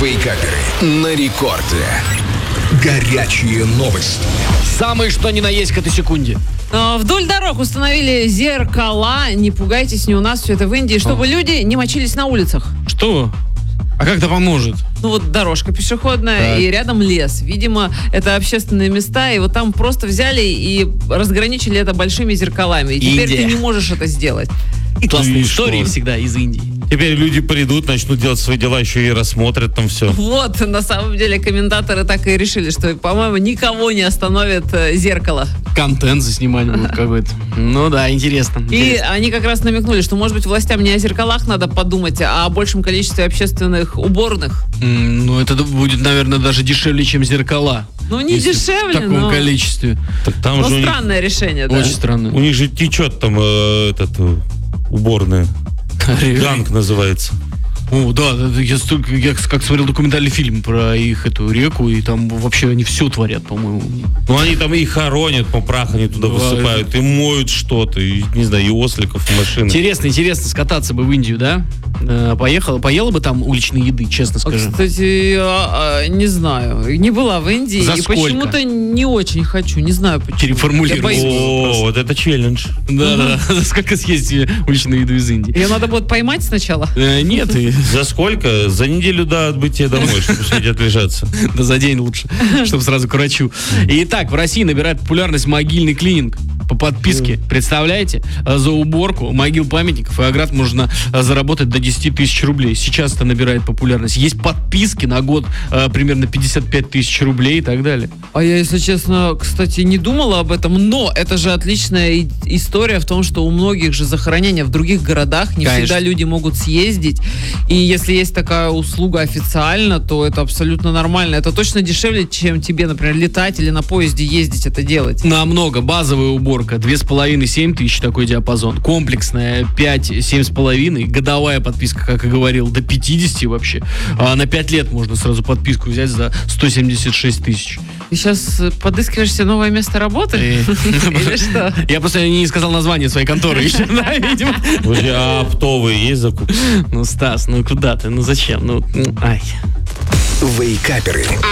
Вейкаперы на рекорде. Горячие новости. Самые что ни на есть к этой секунде. Вдоль дорог установили зеркала. Не пугайтесь, не у нас, все это в Индии, чтобы люди не мочились на улицах. Что? А как это поможет? Ну вот дорожка пешеходная, Так. и рядом лес. Видимо, это общественные места, и вот там просто взяли и разграничили это большими зеркалами. И теперь Индия. ты не можешь это сделать. Классные И истории что? всегда из Индии. Теперь люди придут, начнут делать свои дела, еще и рассмотрят там все. Вот, на самом деле, комментаторы так и решили, что, по-моему, никого не остановит зеркало. Контент заснимать будут какой-то. Ну да, интересно. И они как раз намекнули, что, может быть, властям не о зеркалах надо подумать, а о большем количестве общественных уборных. Ну это будет, наверное, даже дешевле, чем зеркала. Ну, не Если дешевле, в таком но количестве. Так там но же странное решение, да. Очень странно. у них же течет там уборная. Ганг называется. О, да, я как смотрел документальный фильм про их эту реку, и там вообще они все творят, по-моему. Ну, они там и хоронят, по прах они туда Да, высыпают, и моют что-то, и, не знаю, и осликов, и машины. Интересно, скататься бы в Индию, да? Поела бы там уличной еды, честно скажу. Кстати, не знаю. Не была в Индии. За и сколько? почему-то не очень хочу. Не знаю почему. Переформулируй. Я боюсь. О, вот это челлендж. Да. Сколько съесть себе уличную еду из Индии? Ее надо будет поймать сначала. Нет, За сколько? За неделю до отбытия домой, чтобы успеть отлежаться. да за день лучше, чтобы сразу к врачу. Итак, в России набирает популярность могильный клининг по подписке. Представляете? За уборку могил, памятников и оград можно заработать до 10 тысяч рублей. Сейчас это набирает популярность. Есть подписки на год примерно 55 тысяч рублей и так далее. А я, если честно, кстати, не думала об этом, но это же отличная история в том, что у многих же захоронения в других городах, не Конечно. всегда люди могут съездить, и если есть такая услуга официально, то это абсолютно нормально. Это точно дешевле, чем тебе, например, летать или на поезде ездить это делать. Намного. Базовая уборка 2,5-7 тысяч, такой диапазон. Комплексная 5-7,5. Годовая подписка, как и говорил, до 50 вообще. А на 5 лет можно сразу подписку взять за 176 тысяч. Ты сейчас подыскиваешь себе новое место работы? Или что? Я просто не сказал название своей конторы еще, да, видимо. Подожди, а оптовые есть закупки? Ну, Стас, ну куда ты? Ну зачем? Ну, ай. Вейкаперы